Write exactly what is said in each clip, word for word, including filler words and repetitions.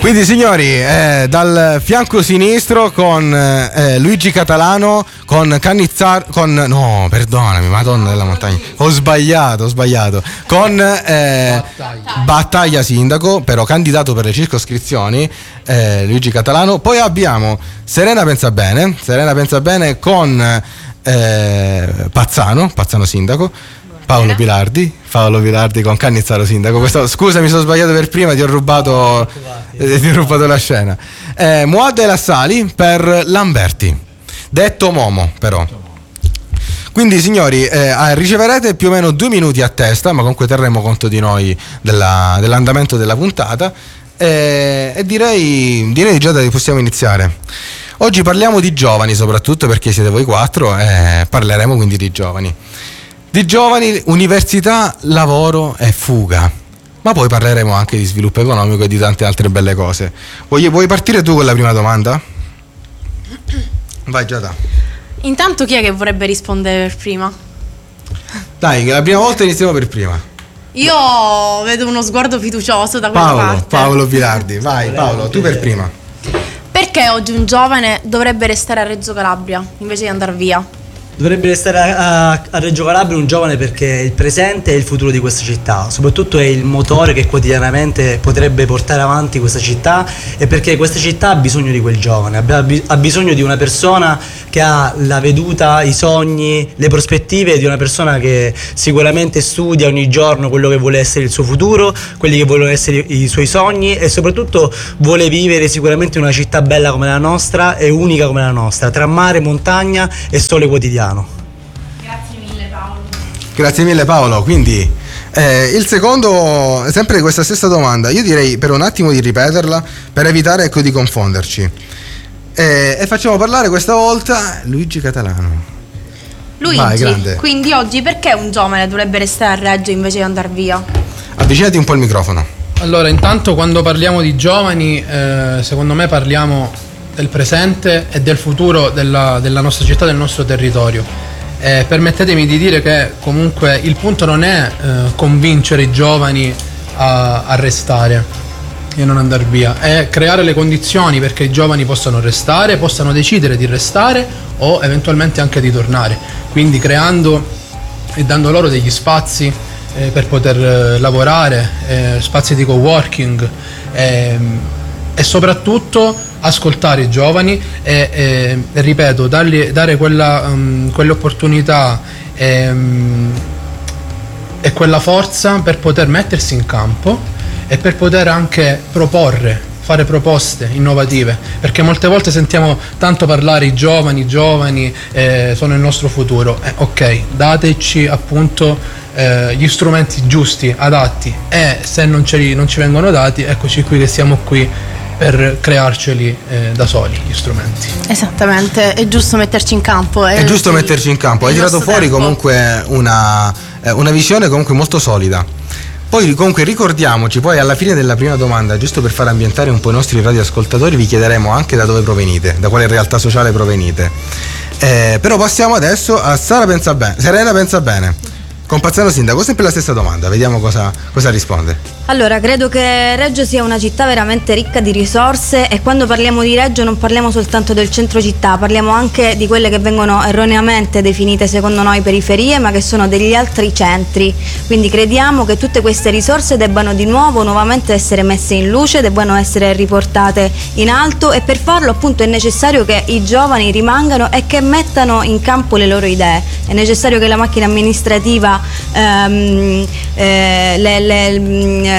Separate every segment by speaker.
Speaker 1: Quindi signori, eh, dal fianco sinistro con eh, Luigi Catalano, con Cannizzaro, con no, perdonami, Madonna della montagna, ho sbagliato, ho sbagliato, con eh, Battaglia. Battaglia sindaco, però candidato per le circoscrizioni, eh, Luigi Catalano. Poi abbiamo Serena Pensabene, Serena Pensabene con eh, Pazzano, Pazzano sindaco. Paolo Pilardi, Paolo Pilardi con Cannizzaro sindaco. Questo, scusa, mi sono sbagliato per prima, ti ho rubato, eh, ti ho rubato la scena. Eh, Muad El Assali per Lamberti, detto Momo però. Quindi signori, eh, riceverete più o meno due minuti a testa, ma comunque terremo conto di noi della, dell'andamento della puntata, eh, e direi, direi già che possiamo iniziare. Oggi parliamo di giovani, soprattutto perché siete voi quattro, e parleremo quindi di giovani. Di giovani, università, lavoro e fuga. Ma poi parleremo anche di sviluppo economico e di tante altre belle cose. Vuoi, vuoi partire tu con la prima domanda? Vai Giada.
Speaker 2: Intanto chi è che vorrebbe rispondere per prima?
Speaker 1: Dai, che la prima volta iniziamo per prima.
Speaker 2: Io vedo uno sguardo fiducioso da quella
Speaker 1: Paolo,
Speaker 2: parte.
Speaker 1: Paolo Pilardi, vai Paolo, tu per prima.
Speaker 2: Perché oggi un giovane dovrebbe restare a Reggio Calabria invece di andare via?
Speaker 3: Dovrebbe restare a, a, a Reggio Calabria un giovane perché è il presente e il futuro di questa città, soprattutto è il motore che quotidianamente potrebbe portare avanti questa città, e perché questa città ha bisogno di quel giovane, ha, ha bisogno di una persona che ha la veduta, i sogni, le prospettive di una persona che sicuramente studia ogni giorno quello che vuole essere il suo futuro, quelli che vogliono essere i suoi sogni, e soprattutto vuole vivere sicuramente in una città bella come la nostra e unica come la nostra, tra mare, montagna e sole quotidiano.
Speaker 2: Grazie mille Paolo.
Speaker 1: Grazie mille Paolo. Quindi eh, il secondo, sempre questa stessa domanda, io direi per un attimo di ripeterla per evitare, ecco, di confonderci, eh, e facciamo parlare questa volta Luigi Catalano.
Speaker 2: Luigi,
Speaker 1: Vai, grande.
Speaker 2: Quindi oggi perché un giovane dovrebbe restare a Reggio invece di andare via?
Speaker 1: Avvicinati un po' il microfono.
Speaker 4: Allora, intanto quando parliamo di giovani, eh, secondo me parliamo del presente e del futuro della, della nostra città, del nostro territorio. Eh, permettetemi di dire che comunque il punto non è eh, convincere i giovani a, a restare e non andare via, è creare le condizioni perché i giovani possano restare, possano decidere di restare o eventualmente anche di tornare, quindi creando e dando loro degli spazi eh, per poter eh, lavorare, eh, spazi di coworking, eh, e soprattutto ascoltare i giovani e, e, e ripeto, dargli, dare quella, um, quell'opportunità e, um, e quella forza per poter mettersi in campo e per poter anche proporre, fare proposte innovative, perché molte volte sentiamo tanto parlare i giovani, i giovani eh, sono il nostro futuro, eh, ok, dateci appunto eh, gli strumenti giusti, adatti, e se non, ce li, non ci vengono dati, eccoci qui che siamo qui per crearceli eh, da soli gli strumenti.
Speaker 2: Esattamente, è giusto metterci in campo.
Speaker 1: È, è giusto metterci in campo. Hai tirato fuori tempo. comunque una, eh, una visione comunque molto solida. Poi comunque ricordiamoci, poi alla fine della prima domanda, giusto per far ambientare un po' i nostri radioascoltatori, vi chiederemo anche da dove provenite, da quale realtà sociale provenite. Eh, però passiamo adesso a Sara Pensabene, Serena Pensabene, con Pazzano sindaco, sempre la stessa domanda, vediamo cosa, cosa risponde.
Speaker 5: Allora, credo che Reggio sia una città veramente ricca di risorse, e quando parliamo di Reggio non parliamo soltanto del centro città, parliamo anche di quelle che vengono erroneamente definite secondo noi periferie, ma che sono degli altri centri. Quindi crediamo che tutte queste risorse debbano di nuovo, nuovamente essere messe in luce, debbano essere riportate in alto, e per farlo appunto è necessario che i giovani rimangano e che mettano in campo le loro idee. È necessario che la macchina amministrativa ehm, eh, le, le,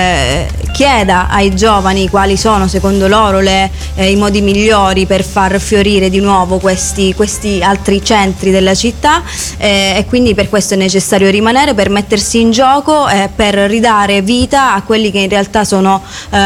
Speaker 5: chieda ai giovani quali sono secondo loro le, eh, i modi migliori per far fiorire di nuovo questi, questi altri centri della città, eh, e quindi per questo è necessario rimanere, per mettersi in gioco, eh, per ridare vita a quelli che in realtà sono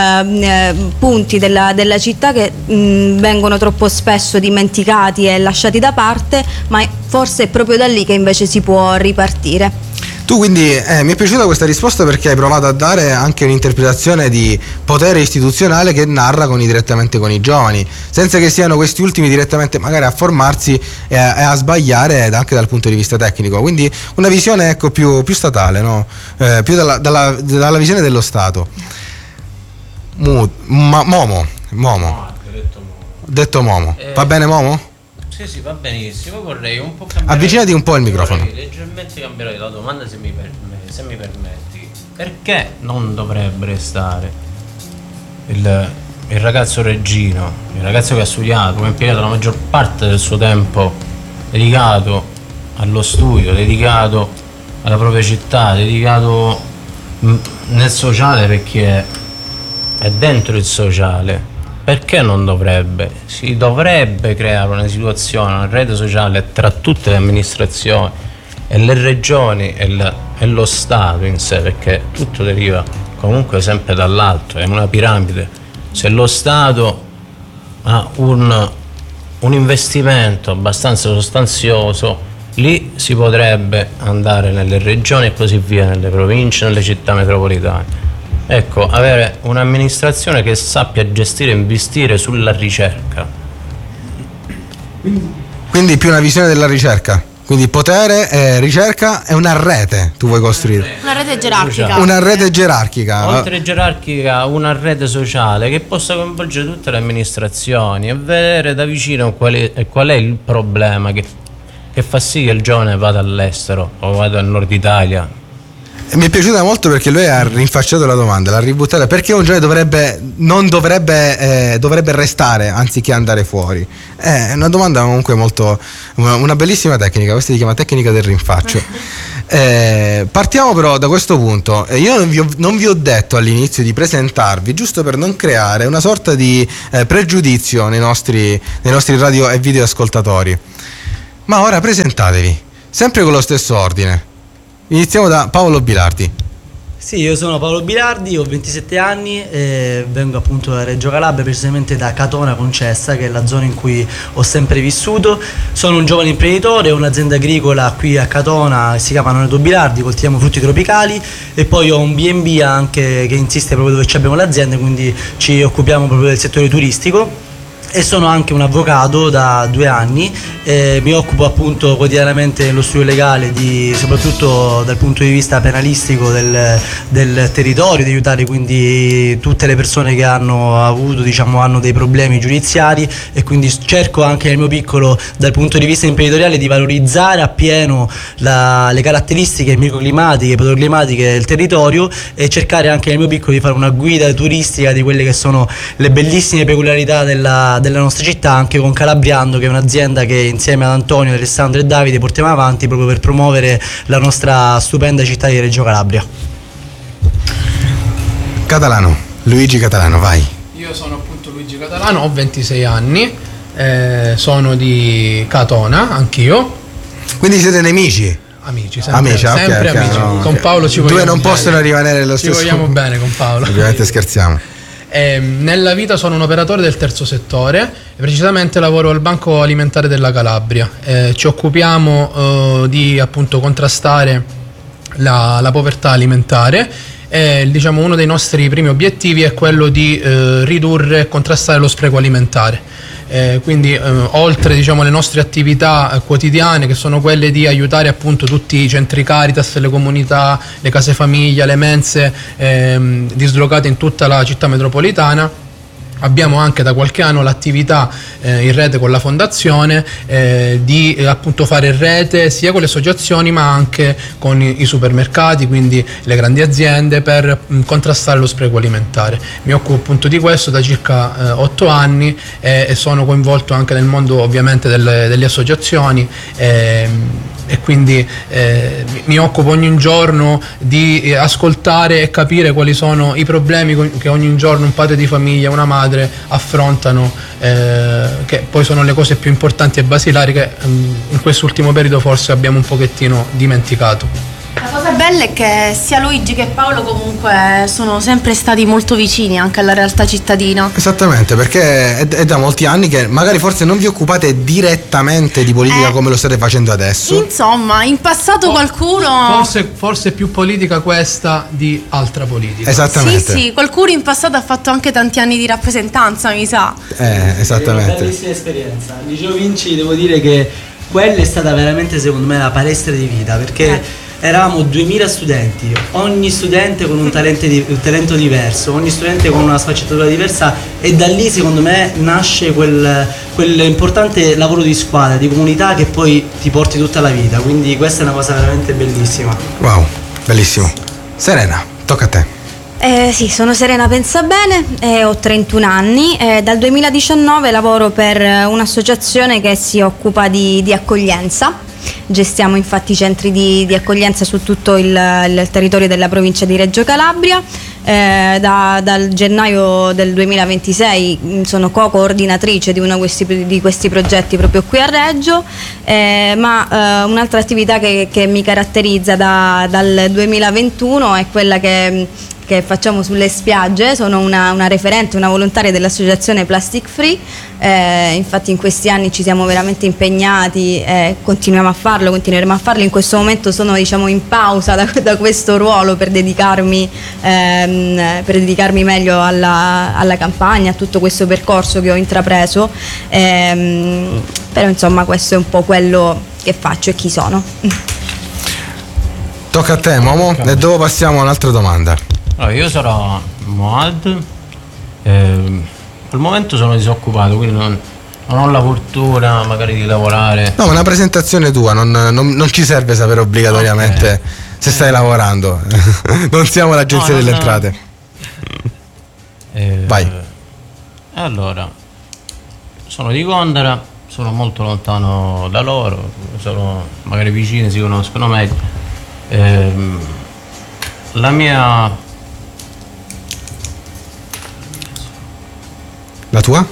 Speaker 5: eh, punti della, della città che mh, vengono troppo spesso dimenticati e lasciati da parte, ma forse è proprio da lì che invece si può ripartire.
Speaker 1: Tu quindi eh, mi è piaciuta questa risposta perché hai provato a dare anche un'interpretazione di potere istituzionale che narra con i, direttamente con i giovani, senza che siano questi ultimi direttamente magari a formarsi e a, e a sbagliare anche dal punto di vista tecnico, quindi una visione ecco più, più statale, no? eh, più dalla, dalla, dalla visione dello Stato. Mu- ma- Momo, Momo.
Speaker 6: No, ho detto Momo.
Speaker 1: Detto Momo.
Speaker 6: Eh,
Speaker 1: Va bene Momo?
Speaker 6: Sì, sì, va benissimo. Vorrei un po' cambiare.
Speaker 1: Avvicinati un po' il microfono.
Speaker 6: Vorrei leggermente cambiare la domanda, se mi, per- se mi permetti. Perché non dovrebbe restare il, il ragazzo Reggino, il ragazzo che ha studiato, che ha impiegato la maggior parte del suo tempo dedicato allo studio, dedicato alla propria città, dedicato mh, nel sociale, perché è dentro il sociale? Perché non dovrebbe? Si dovrebbe creare una situazione, una rete sociale tra tutte le amministrazioni e le regioni e, la, e lo Stato in sé, perché tutto deriva comunque sempre dall'alto, è una piramide. Se lo Stato ha un, un investimento abbastanza sostanzioso, lì si potrebbe andare nelle regioni e così via, nelle province, nelle città metropolitane. Ecco, avere un'amministrazione che sappia gestire e investire sulla ricerca.
Speaker 1: Quindi più una visione della ricerca. Quindi potere, eh, ricerca e una rete tu vuoi costruire.
Speaker 2: Una rete gerarchica.
Speaker 1: Una rete gerarchica.
Speaker 6: Oltre gerarchica, una rete sociale che possa coinvolgere tutte le amministrazioni e vedere da vicino qual è, qual è il problema che, che fa sì che il giovane vada all'estero o vada al nord Italia.
Speaker 1: Mi è piaciuta molto perché lui ha rinfacciato la domanda, l'ha ributtata. Perché un giovane dovrebbe, non dovrebbe, eh, dovrebbe restare anziché andare fuori? È una domanda comunque molto, una, una bellissima tecnica, questa si chiama tecnica del rinfaccio. Eh, partiamo però da questo punto. Eh, io non vi, ho, non vi ho detto all'inizio di presentarvi, giusto per non creare una sorta di eh, pregiudizio nei nostri, nei nostri radio e video ascoltatori. Ma ora presentatevi, sempre con lo stesso ordine. Iniziamo da Paolo Bilardi.
Speaker 3: Sì, io sono Paolo Bilardi, ho ventisette anni e vengo appunto da Reggio Calabria, precisamente da Catona Concessa, che è la zona in cui ho sempre vissuto. Sono un giovane imprenditore, ho un'azienda agricola qui a Catona, si chiama Noneto Bilardi, coltiviamo frutti tropicali, e poi ho un B and B anche che insiste proprio dove ci abbiamo l'azienda, quindi ci occupiamo proprio del settore turistico. E sono anche un avvocato da due anni, eh, mi occupo appunto quotidianamente nello studio legale di, soprattutto dal punto di vista penalistico del, del territorio, di aiutare quindi tutte le persone che hanno avuto, diciamo, hanno dei problemi giudiziari, e quindi cerco anche nel mio piccolo, dal punto di vista imprenditoriale, di valorizzare appieno la, le caratteristiche microclimatiche, pedoclimatiche del territorio, e cercare anche nel mio piccolo di fare una guida turistica di quelle che sono le bellissime peculiarità della della nostra città, anche con Calabriando, che è un'azienda che insieme ad Antonio, Alessandro e Davide portiamo avanti proprio per promuovere la nostra stupenda città di Reggio Calabria.
Speaker 1: Catalano, Luigi Catalano, vai.
Speaker 4: Io sono appunto Luigi Catalano, ho ventisei anni, eh, sono di Catona, anch'io.
Speaker 1: Quindi siete nemici?
Speaker 4: Amici, sempre,
Speaker 1: amici, okay,
Speaker 4: sempre
Speaker 1: okay,
Speaker 4: amici.
Speaker 1: no,
Speaker 4: Con
Speaker 1: okay.
Speaker 4: Paolo ci vogliamo
Speaker 1: Due non
Speaker 4: bene.
Speaker 1: possono rimanere nello
Speaker 4: Ci
Speaker 1: stesso.
Speaker 4: vogliamo bene con Paolo.
Speaker 1: Ovviamente scherziamo.
Speaker 4: Eh, nella vita sono un operatore del terzo settore e precisamente lavoro al Banco Alimentare della Calabria. Eh, ci occupiamo eh, di appunto contrastare la, la povertà alimentare. E, diciamo, uno dei nostri primi obiettivi è quello di eh, ridurre e contrastare lo spreco alimentare. Eh, quindi eh, oltre, diciamo, le nostre attività eh, quotidiane, che sono quelle di aiutare appunto tutti i centri Caritas, le comunità, le case famiglia, le mense ehm, dislocate in tutta la città metropolitana, abbiamo anche da qualche anno l'attività eh, in rete con la fondazione eh, di eh, appunto fare rete sia con le associazioni ma anche con i, i supermercati, quindi le grandi aziende, per mh, contrastare lo spreco alimentare. Mi occupo appunto di questo da circa eh, otto anni eh, e sono coinvolto anche nel mondo ovviamente delle, delle associazioni. Eh, e quindi eh, mi occupo ogni giorno di eh, ascoltare e capire quali sono i problemi che ogni giorno un padre di famiglia, una madre affrontano, eh, che poi sono le cose più importanti e basilari che um, in quest'ultimo periodo forse abbiamo un pochettino dimenticato.
Speaker 2: La cosa bella è che sia Luigi che Paolo comunque sono sempre stati molto vicini anche alla realtà cittadina.
Speaker 1: Esattamente, perché è, è da molti anni che magari forse non vi occupate direttamente di politica
Speaker 2: Eh,
Speaker 1: come lo state facendo adesso.
Speaker 2: Insomma, in passato qualcuno...
Speaker 4: Forse, forse più politica questa di altra politica.
Speaker 1: Esattamente.
Speaker 2: Sì, sì, qualcuno in passato ha fatto anche tanti anni di rappresentanza, mi sa.
Speaker 1: Eh,
Speaker 3: È una
Speaker 1: esattamente.
Speaker 3: bellissima esperienza. Liceo Vinci, devo dire che quella è stata veramente, secondo me, la palestra di vita, perché
Speaker 2: Eh.
Speaker 3: eravamo duemila studenti, ogni studente con un talento, di, un talento diverso, ogni studente con una sfaccettatura diversa, e da lì secondo me nasce quel, quel importante lavoro di squadra, di comunità che poi ti porti tutta la vita, quindi questa è una cosa veramente bellissima.
Speaker 1: Wow, bellissimo. Serena, tocca a te.
Speaker 5: Eh, sì, sono Serena Pensabene, eh, ho trentuno anni, eh, dal duemiladiciannove lavoro per un'associazione che si occupa di, di accoglienza. Gestiamo infatti centri di, di accoglienza su tutto il, il territorio della provincia di Reggio Calabria. Eh, da, dal gennaio del duemilaventisei sono co-coordinatrice di uno di questi, di questi progetti proprio qui a Reggio, eh, ma eh, un'altra attività che, che mi caratterizza da, dal duemilaventuno è quella che che facciamo sulle spiagge. Sono una, una referente, una volontaria dell'associazione Plastic Free, eh, infatti in questi anni ci siamo veramente impegnati e eh, continuiamo a farlo, continueremo a farlo. In questo momento sono, diciamo, in pausa da, da questo ruolo per dedicarmi, ehm, per dedicarmi meglio alla, alla campagna, a tutto questo percorso che ho intrapreso, ehm, però insomma questo è un po' quello che faccio e chi sono.
Speaker 1: Tocca a te, Momo, e dopo passiamo a un'altra domanda.
Speaker 6: Allora, io sarò Moad, eh, al momento sono disoccupato, quindi non, non ho la fortuna magari di lavorare.
Speaker 1: No, ma una presentazione tua, non, non, non ci serve sapere obbligatoriamente okay. se stai lavorando. Non siamo l'agenzia no, delle non... entrate.
Speaker 6: Eh,
Speaker 1: Vai.
Speaker 6: Allora, sono di Gondara, sono molto lontano da loro, sono magari vicini, si conoscono meglio. Eh, la mia...
Speaker 1: La tua?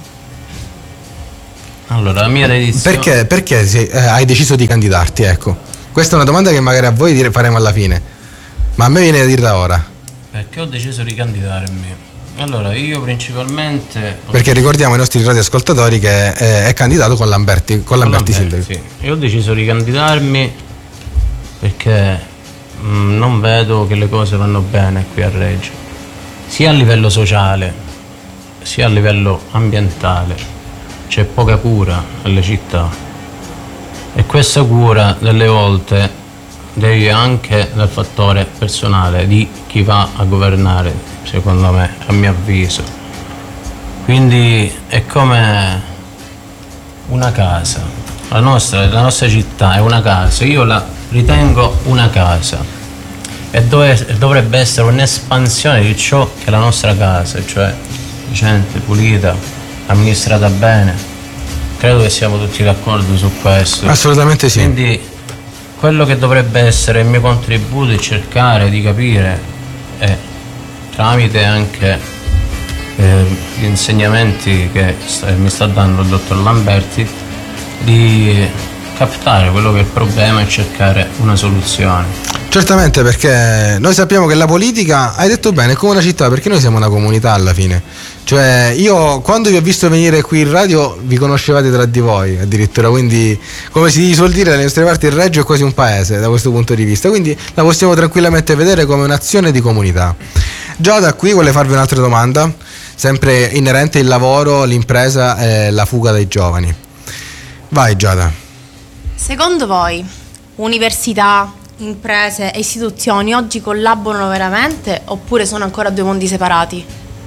Speaker 6: Allora, la mia dedizione...
Speaker 1: Perché, perché sei, eh, hai deciso di candidarti? Ecco, questa è una domanda che magari a voi dire, faremo alla fine, ma a me viene da dirla ora.
Speaker 6: Perché ho deciso di candidarmi? Allora, io principalmente...
Speaker 1: Perché ricordiamo ai nostri radioascoltatori che è, è candidato con Lamberti, con Lamberti,
Speaker 6: con Lamberti
Speaker 1: Sindaco.
Speaker 6: Sì. Io ho deciso di candidarmi perché mh, non vedo che le cose vanno bene qui a Reggio, sia a livello sociale sia a livello ambientale. C'è poca cura nelle città e questa cura delle volte deriva anche dal fattore personale di chi va a governare, secondo me, a mio avviso. Quindi è come una casa, la nostra, la nostra città è una casa, io la ritengo una casa e dove, dovrebbe essere un'espansione di ciò che è la nostra casa, cioè decente, pulita, amministrata bene. Credo che siamo tutti d'accordo su questo.
Speaker 1: Assolutamente sì.
Speaker 6: Quindi quello che dovrebbe essere il mio contributo è cercare di capire, e tramite anche eh, gli insegnamenti che sta, mi sta dando il dottor Lamberti, di captare quello che è il problema e cercare una soluzione.
Speaker 1: Certamente, perché noi sappiamo che la politica, hai detto bene, è come una città, perché noi siamo una comunità alla fine. Cioè io quando vi ho visto venire qui in radio vi conoscevate tra di voi addirittura, quindi come si suol dire dalle nostre parti il Reggio è quasi un paese da questo punto di vista, quindi la possiamo tranquillamente vedere come un'azione di comunità. Giada qui vuole farvi un'altra domanda, sempre inerente il lavoro, l'impresa e la fuga dei giovani. Vai Giada.
Speaker 2: Secondo voi università, imprese e istituzioni oggi collaborano veramente oppure sono ancora due mondi separati?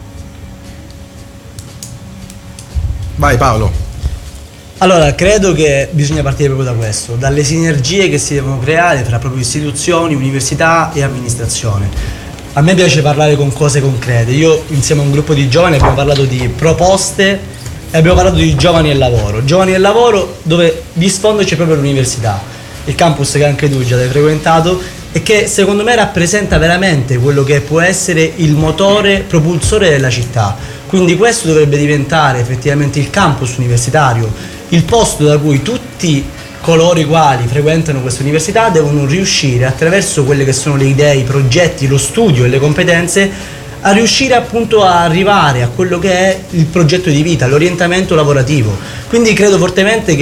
Speaker 1: Vai Paolo.
Speaker 3: Allora, credo che bisogna partire proprio da questo, dalle sinergie che si devono creare tra proprio istituzioni, università e amministrazione. A me piace parlare con cose concrete. Io insieme a un gruppo di giovani abbiamo parlato di proposte e abbiamo parlato di giovani e lavoro. Giovani e lavoro dove di sfondo c'è proprio l'università, il campus che anche tu già hai frequentato e che secondo me rappresenta veramente quello che può essere il motore propulsore della città. Quindi questo dovrebbe diventare effettivamente il campus universitario, il posto da cui tutti coloro i quali frequentano questa università devono riuscire attraverso quelle che sono le idee, i progetti, lo studio e le competenze a riuscire appunto a arrivare a quello che è il progetto di vita, l'orientamento lavorativo. Quindi credo fortemente che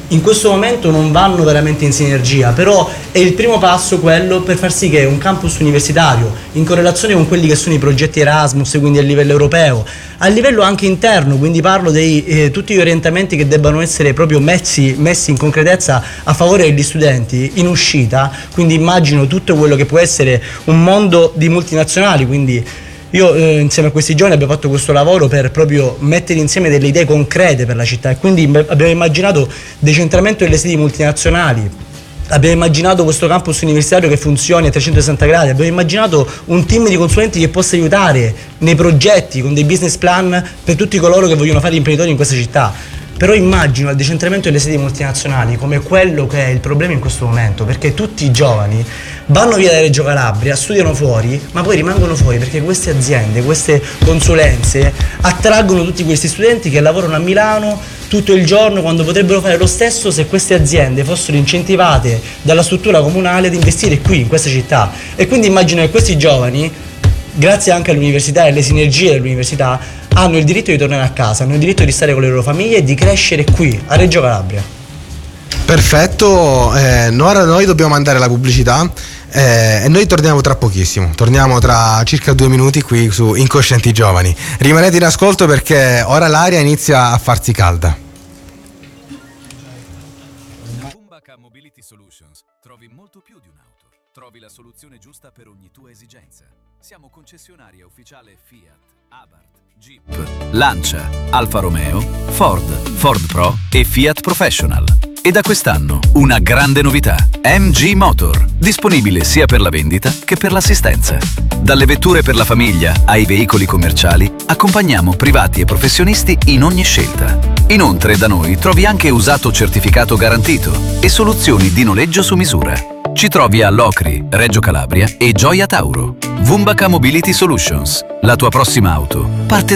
Speaker 3: in questo momento non vanno veramente in sinergia, però è il primo passo quello per far sì che un campus universitario, in correlazione con quelli che sono i progetti Erasmus, quindi a livello europeo, a livello anche interno, quindi parlo di eh, tutti gli orientamenti che debbano essere proprio messi, messi in concretezza a favore degli studenti in uscita, quindi immagino tutto quello che può essere un mondo di multinazionali, quindi io eh, insieme a questi giovani abbiamo fatto questo lavoro per proprio mettere insieme delle idee concrete per la città, e quindi abbiamo immaginato decentramento delle sedi multinazionali, abbiamo immaginato questo campus universitario che funzioni a trecentosessanta gradi, abbiamo immaginato un team di consulenti che possa aiutare nei progetti con dei business plan per tutti coloro che vogliono fare imprenditori in questa città. Però immagino il decentramento delle sedi multinazionali come quello che è il problema in questo momento, perché tutti i giovani vanno via da Reggio Calabria, studiano fuori, ma poi rimangono fuori perché queste aziende, queste consulenze attraggono tutti questi studenti che lavorano a Milano tutto il giorno, quando potrebbero fare lo stesso se queste aziende fossero incentivate dalla struttura comunale ad investire qui, in questa città. E quindi immagino che questi giovani, grazie anche all'università e alle sinergie dell'università, hanno il diritto di tornare a casa, hanno il diritto di stare con le loro famiglie e di crescere qui, a Reggio Calabria.
Speaker 1: Perfetto, eh, ora noi dobbiamo mandare la pubblicità eh, e noi torniamo tra pochissimo, torniamo tra circa due minuti qui su Incoscienti Giovani. Rimanete in ascolto perché ora l'aria inizia a farsi calda.
Speaker 7: Vumbaka Mobility Solutions trovi molto più di un'auto, trovi la soluzione giusta per ogni tua esigenza. Siamo concessionaria ufficiale Fiat, Abarth, Jeep, Lancia, Alfa Romeo, Ford, Ford Pro e Fiat Professional. E da quest'anno una grande novità: M G Motor, disponibile sia per la vendita che per l'assistenza. Dalle vetture per la famiglia ai veicoli commerciali, accompagniamo privati e professionisti in ogni scelta. Inoltre da noi trovi anche usato certificato garantito e soluzioni di noleggio su misura. Ci trovi a Locri, Reggio Calabria e Gioia Tauro. Vumbaka Mobility Solutions, la tua prossima auto parte